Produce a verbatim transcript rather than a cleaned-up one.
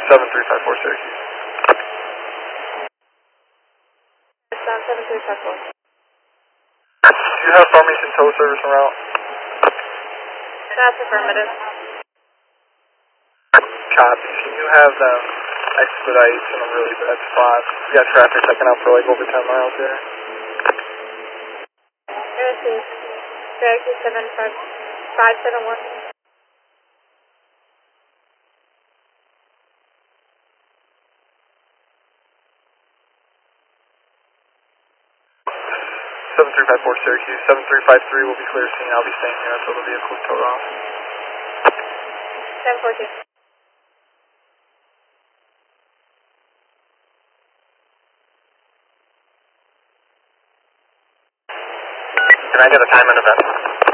seven three five four Syracuse. Sound seven three five four. Do you have Formation tow service en route? That's affirmative. Copy. Can you have them expedite in a really bad spot? We got traffic checking out for like over ten miles here. This is Syracuse seven five five seven one. seven three five four Syracuse. seven three five three will be clear scene. I'll be staying here until the vehicle is towed off. seven four two. Can I get a time and event?